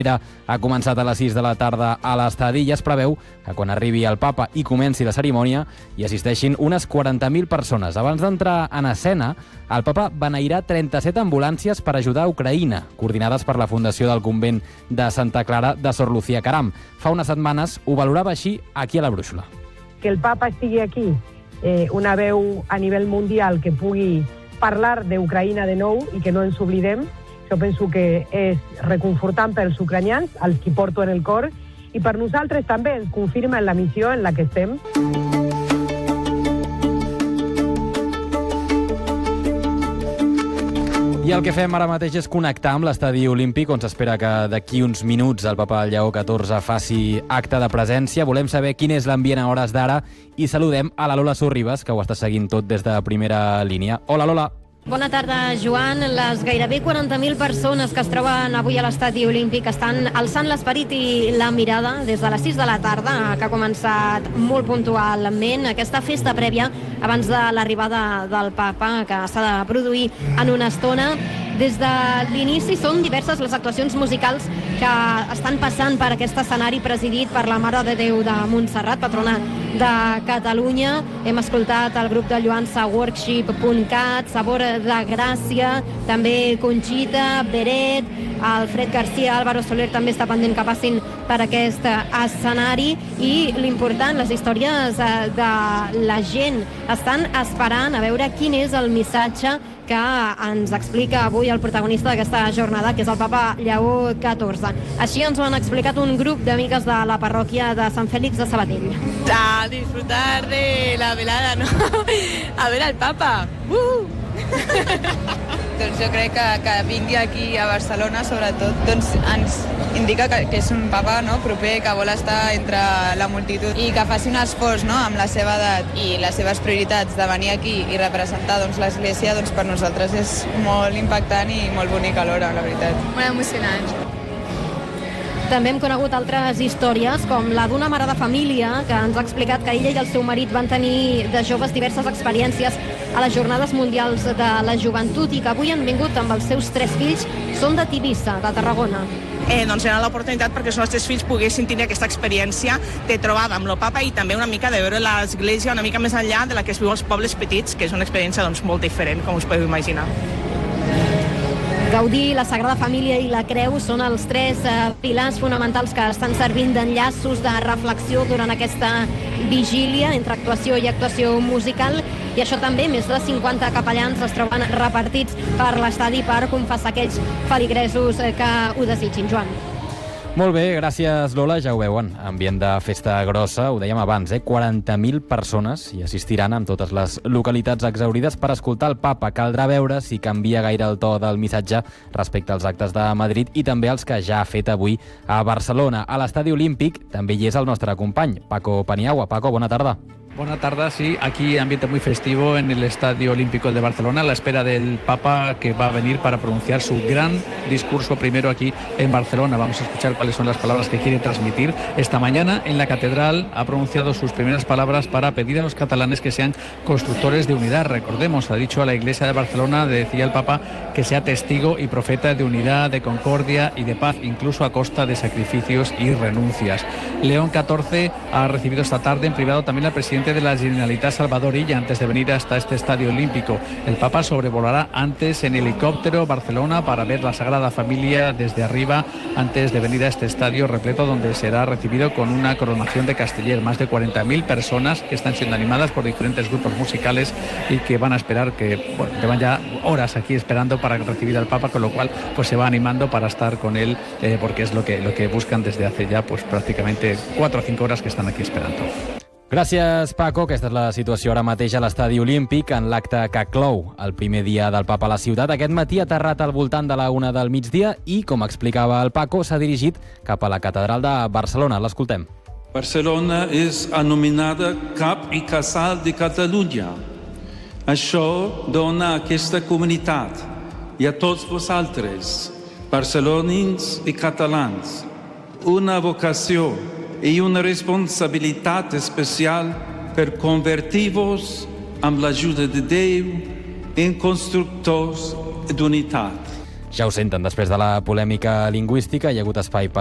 Ha començat a les 6 de la tarda a l'estadi i es preveu que quan arribi el papa i comenci la cerimònia hi assisteixin unes 40.000 persones. Abans d'entrar en escena, el papa beneirà 37 ambulàncies per ajudar a Ucraïna, coordinades per la Fundació del Convent de Santa Clara de Sor Lucía Caram. Fa unes setmanes ho valorava així aquí a la Brúixola. Que el papa estigui aquí, una veu a nivell mundial que pugui parlar d'Ucraïna de nou i que no ens oblidem, jo penso que és reconfortant pels ucranians, els qui porto en el cor, i per nosaltres també ens confirma en la missió en la que estem. I el que fem ara mateix és connectar amb l'estadi olímpic, on s'espera que d'aquí uns minuts el papa Lleó XIV faci acte de presència. Volem saber quin és l'ambient a hores d'ara i saludem a la Lola Sorribas, que ho està seguint tot des de primera línia. Hola, Lola. Bona tarda, Joan. Les gairebé 40.000 persones que es troben avui a l'estadi olímpic estan alçant l'esperit i la mirada des de les 6 de la tarda, que ha començat molt puntualment aquesta festa prèvia abans de l'arribada del papa, que s'ha de produir en una estona. Des de l'inici són diverses les actuacions musicals que estan passant per aquest escenari presidit per la Mare de Déu de Montserrat, patrona de Catalunya. Hem escoltat el grup de Lluança Worship.cat, Sabor de Gràcia, també Conxita, Beret, Alfred García, Álvaro Soler també està pendent que passin per aquest escenari, i l'important, les històries de la gent estan esperant a veure quin és el missatge que ens explica avui el protagonista d'aquesta jornada, que és el papa Lleó XIV. Així ens ho han explicat un grup d'amigues de la parròquia de Sant Fèlix de Sabadell. A disfrutar de la velada, ¿no? A ver al papa. Doncs jo crec que vingui aquí a Barcelona, sobretot, doncs ens indica que és un papa, no, proper, que vol estar entre la multitud i que faci un esforç, no, amb la seva edat i les seves prioritats de venir aquí i representar, doncs, l'Església, doncs, per nosaltres és molt impactant i molt bonic alhora, la veritat. Molt emocionant. També hem conegut altres històries, com la d'una mare de família que ens ha explicat que ella i el seu marit van tenir de joves diverses experiències a les Jornades Mundials de la Joventut i que avui han vingut amb els seus 3 fills. Són de Tivissa, de Tarragona. Doncs era l'oportunitat perquè els nostres fills poguessin tenir aquesta experiència de trobada amb el papa i també una mica de veure l'Església una mica més enllà de la que es viu als pobles petits, que és una experiència doncs, molt diferent, com us podeu imaginar. Gaudí, la Sagrada Família i la Creu són els 3 pilars fonamentals que estan servint d'enllaços de reflexió durant aquesta vigília entre actuació i actuació musical, i això també, més de 50 capellans es troben repartits per l'estadi per confessar aquells feligresos que ho desitgin. Joan. Molt bé, gràcies, Lola. Ja ho veuen, ambient de festa grossa, ho dèiem abans, 40.000 persones hi assistiran en totes les localitats exhaurides per escoltar el papa. Caldrà veure si canvia gaire el to del missatge respecte als actes de Madrid i també els que ja ha fet avui a Barcelona. A l'estadi olímpic també hi és el nostre company, Paco Paniagua. Paco, bona tarda. Buenas tardes, sí, aquí ambiente muy festivo en el Estadio Olímpico de Barcelona, a la espera del Papa que va a venir para pronunciar su gran discurso primero aquí en Barcelona. Vamos a escuchar cuáles son las palabras que quiere transmitir. Esta mañana en la Catedral ha pronunciado sus primeras palabras para pedir a los catalanes que sean constructores de unidad. Recordemos, ha dicho a la Iglesia de Barcelona, decía el Papa, que sea testigo y profeta de unidad, de concordia y de paz, incluso a costa de sacrificios y renuncias. León XIV ha recibido esta tarde en privado también al presidente de la Generalitat, Salvador Illa, antes de venir hasta este estadio olímpico. El Papa sobrevolará antes en helicóptero Barcelona para ver la Sagrada Familia desde arriba antes de venir a este estadio repleto, donde será recibido con una coronación de Casteller. Más de 40.000 personas que están siendo animadas por diferentes grupos musicales y que van a esperar que llevan ya horas aquí esperando para recibir al Papa, con lo cual pues se va animando para estar con él, porque es lo que buscan desde hace ya pues prácticamente 4 o 5 horas que están aquí esperando. Gràcies, Paco. Aquesta és la situació ara mateix a l'estadi olímpic en l'acte que clou el primer dia del Papa a la ciutat. Aquest matí ha aterrat al voltant de la 1 del migdia i, com explicava el Paco, s'ha dirigit cap a la catedral de Barcelona. L'escoltem. Barcelona és anomenada cap i casal de Catalunya. Això dona a aquesta comunitat i a tots vosaltres, barcelonins i catalans, una vocació i una responsabilitat especial per convertir-vos amb l'ajuda de Déu en constructors d'unitat. Ja ho senten, després de la polèmica lingüística hi ha hagut espai per